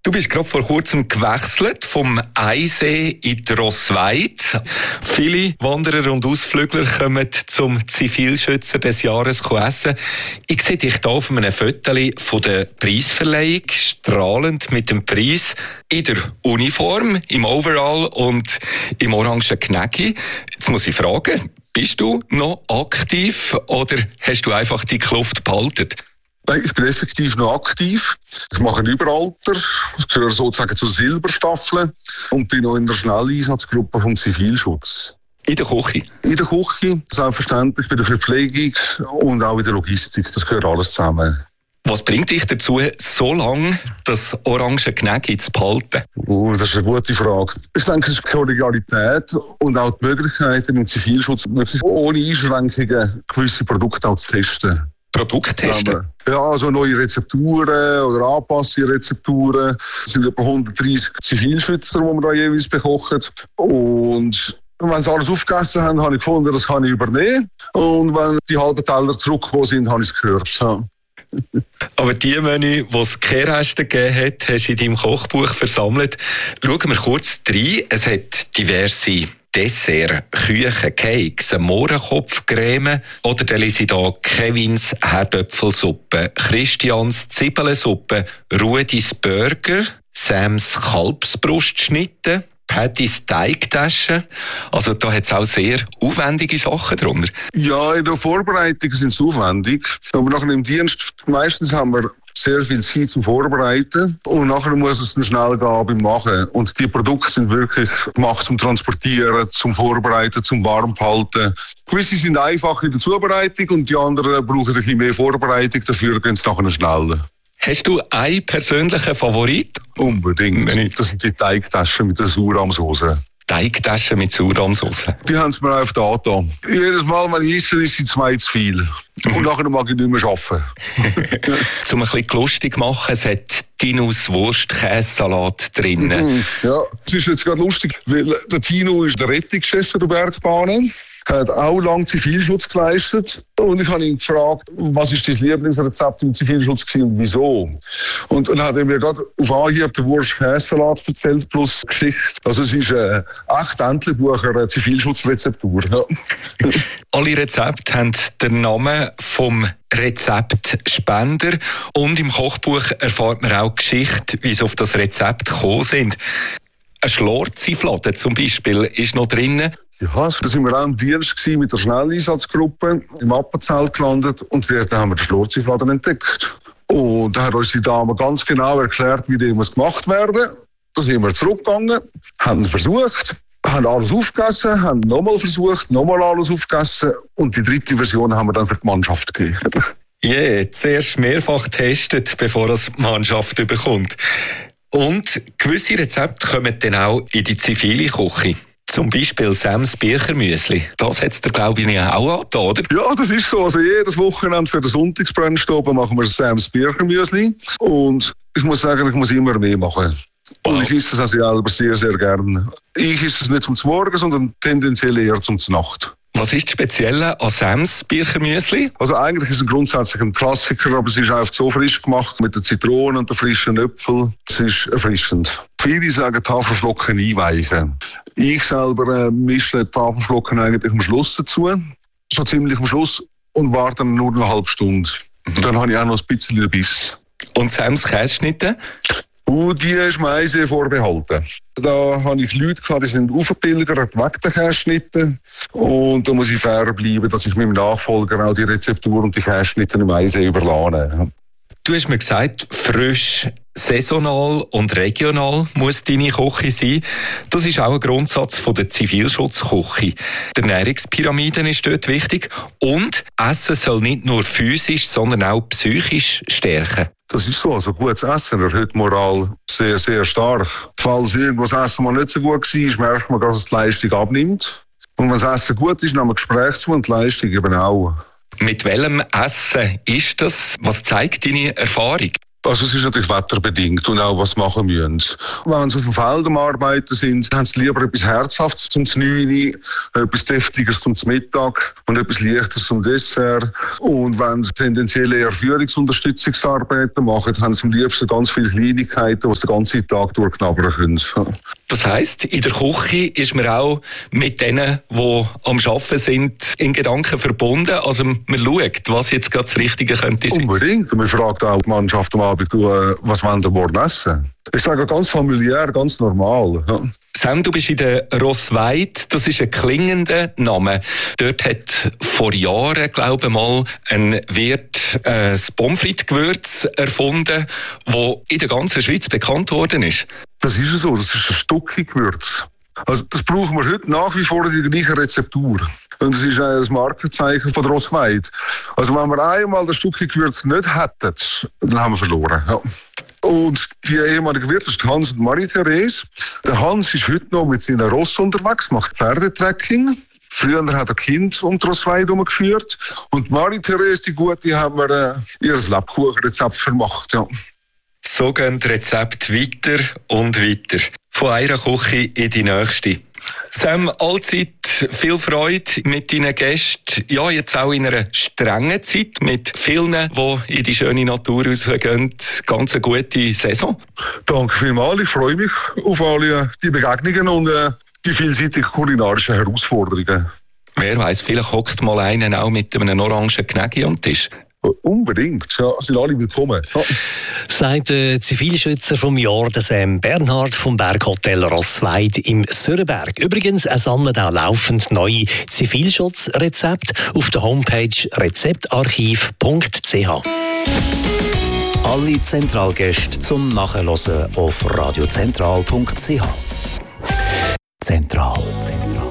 Du bist gerade vor kurzem gewechselt vom Eisee in die Rossweid. Viele Wanderer und Ausflügler kommen zum Zivilschützer des Jahres essen. Ich sehe dich hier auf einem Foto von der Preisverleihung, strahlend mit dem Preis in der Uniform, im Overall und im orangen Knäcki. Jetzt muss ich fragen, bist du noch aktiv oder hast du einfach die Kluft behalten? Nein, ich bin effektiv noch aktiv. Ich mache ein Überalter. Ich gehöre sozusagen zur Silberstaffel und bin noch in der Schnelleinsatzgruppe vom Zivilschutz. In der Küche? In der Küche, selbstverständlich, bei der Verpflegung und auch in der Logistik. Das gehört alles zusammen. Was bringt dich dazu, so lange das orange Knäcki zu behalten? Das ist eine gute Frage. Ich denke, es ist die Kollegialität und auch die Möglichkeit, im Zivilschutz wirklich ohne Einschränkungen gewisse Produkte auch zu testen. Produkte testen? Ja, also neue Rezepturen oder angepasste Rezepturen. Es sind etwa 130 Zivilschützer, die wir da jeweils bekochen. Und wenn sie alles aufgegessen haben, habe ich gefunden, das kann ich übernehmen. Und wenn die halben Teller zurückgekommen sind, habe ich es gehört. Ja. Aber die Menü, die es keine Reste gegeben hat, hast du in deinem Kochbuch versammelt. Schauen wir kurz rein. Es hat diverse Dessert, Küchen, Cakes, Mohrenkopfcreme oder dann lese ich hier Kevins Herdöpfelsuppe, Christians Zwiebelsuppe, Rudis Burger, Sams Kalbsbrustschnitte, Pattys Teigtaschen. Also da hat es auch sehr aufwendige Sachen drunter. Ja, in der Vorbereitung sind es aufwendig. Aber nachher im Dienst, meistens haben wir sehr viel Zeit zum Vorbereiten und nachher muss es dann schnell gehen beim Machen. Und die Produkte sind wirklich gemacht zum Transportieren, zum Vorbereiten, zum Warmhalten. Gewisse sind einfach in der Zubereitung und die anderen brauchen ein bisschen mehr Vorbereitung, dafür gehen es nachher schneller. Hast du einen persönlichen Favorit? Unbedingt. Das sind die Teigtaschen mit der Sauerrahmsauce. Teigtaschen mit Sauerrahmsauce? Die haben es mir einfach da angetan. Jedes Mal, wenn ich esse, ist sie 2 zu viel. Und nachher mag ich nicht mehr arbeiten. Zum ein bisschen lustig machen, es hat Tinos Wurst-Käsesalat drin. Ja, es ist jetzt gerade lustig, weil der Tino ist der Rettungschef der Bergbahnen. Er hat auch lange Zivilschutz geleistet. Und ich habe ihn gefragt, was ist dein Lieblingsrezept im Zivilschutz gewesen und wieso? Und dann hat er mir gerade auf Anhieb den Wurst-Käsesalat erzählt, plus Geschichte. Also es ist echt Entlebucher Zivilschutzrezeptur. Ja. Alle Rezepte haben den Namen vom Rezeptspender. Und im Kochbuch erfährt man auch die Geschichte, wie sie auf das Rezept gekommen sind. Eine Schlorzi-Fladen zum Beispiel ist noch drin. Ja, da waren wir auch im Dienst mit der Schnelleinsatzgruppe im Appenzell gelandet und dort haben wir den Schlorzi-Fladen entdeckt. Und da hat uns die Dame ganz genau erklärt, wie der muss gemacht werden. Da sind wir zurückgegangen, haben versucht, haben alles aufgegessen, haben nochmal versucht, nochmal alles aufgegessen und die 3. Version haben wir dann für die Mannschaft gegeben. Zuerst mehrfach getestet, bevor das die Mannschaft bekommt. Und gewisse Rezepte kommen dann auch in die zivile Küche. Zum Beispiel Sams Birchermüsli. Das hat es dir, glaube ich, auch angetan, oder? Ja, das ist so. Also jedes Wochenende für den Sonntagsbrunch machen wir Sams Birchermüsli. Und ich muss sagen, ich muss immer mehr machen. Wow. Und ich esse das selber sehr, sehr gerne. Ich esse es nicht zum Morgen, sondern tendenziell eher zum Nacht. Was ist das Spezielle an Sams Birchermüsli? Also eigentlich ist es grundsätzlich ein Klassiker, aber es ist einfach so frisch gemacht mit den Zitronen und den frischen Äpfeln. Es ist erfrischend. Viele sagen Haferflocken einweichen. Ich selber mische die Haferflocken eigentlich am Schluss dazu, so ziemlich am Schluss, und warte dann nur eine halbe Stunde. Und dann habe ich auch noch ein bisschen Biss. Und Sams Käseschnitte? Die ist mir sehr vorbehalten. Da habe ich Leute gehabt, die sind aufgepilgert weg den Käseschnitten. Und da muss ich fair bleiben, dass ich meinem Nachfolger auch die Rezeptur und die Käseschnitte im Eisen überlasse. Du hast mir gesagt, frisch, saisonal und regional muss deine Küche sein. Das ist auch ein Grundsatz von der Zivilschutzküche. Die Ernährungspyramide ist dort wichtig. Und Essen soll nicht nur physisch, sondern auch psychisch stärken. Das ist so. Also gutes Essen erhöht die Moral sehr, sehr stark. Falls irgendwas Essen mal nicht so gut war, merkt man, dass es die Leistung abnimmt. Und wenn das Essen gut ist, nehmen wir Gespräch zu und die Leistung eben auch. Mit welchem Essen ist das? Was zeigt deine Erfahrung? Also es ist natürlich wetterbedingt und auch was machen müssen. Wenn sie auf dem Feld am Arbeiten sind, haben sie lieber etwas Herzhaftes zum 9, etwas Deftiges zum Mittag und etwas Leichtes zum Dessert. Und wenn sie tendenziell eher Führungsunterstützungsarbeiten machen, haben sie am liebsten ganz viele Kleinigkeiten, die sie den ganzen Tag durchknabbern können. Das heisst, in der Küche ist man auch mit denen, die am Arbeiten sind, in Gedanken verbunden. Also man schaut, was jetzt gerade das Richtige könnte sein. Unbedingt. Und man fragt auch die Mannschaft am Abend, was wollen wir morgen essen? Ich sage ganz familiär, ganz normal. Ja. Sam, du bist in der Rossweid, das ist ein klingender Name. Dort hat vor Jahren, glaube ich mal, ein Wirt das Pommes frites-Gewürz erfunden, das in der ganzen Schweiz bekannt worden ist. Das ist so, das ist ein Stucki-Gewürz. Also das brauchen wir heute nach wie vor in der gleichen Rezeptur. Und das ist ein Markenzeichen von der Rossweid. Also wenn wir einmal das Stucki-Gewürz nicht hätten, dann haben wir verloren. Ja. Und die ehemalige Wirte ist Hans und Marie-Therese. Der Hans ist heute noch mit seinen Ross unterwegs, macht Pferdetrekking. Früher hat er Kind um die Rossweid herumgeführt. Und Marie-Therese, die Gute, haben wir ihr Lebkuchenrezept vermacht. Ja. So gehen die Rezepte weiter und weiter. Von einer Küche in die nächste. Sam, allzeit viel Freude mit deinen Gästen. Ja, jetzt auch in einer strengen Zeit mit vielen, die in die schöne Natur rausgehen. Ganz eine gute Saison. Danke vielmals. Ich freue mich auf alle die Begegnungen und die vielseitigen kulinarischen Herausforderungen. Wer weiss, vielleicht hockt mal einen auch mit einem orangen Knägi am Tisch. Unbedingt, ja, sind alle willkommen. Ja. Sagt der Zivilschützer vom Jahr, der Sam Bernhard vom Berghotel Rossweid im Sörenberg. Übrigens, er sammelt auch laufend neue Zivilschutzrezepte auf der Homepage rezeptarchiv.ch. Alle Zentralgäste zum Nachhören auf radiozentral.ch. Zentral.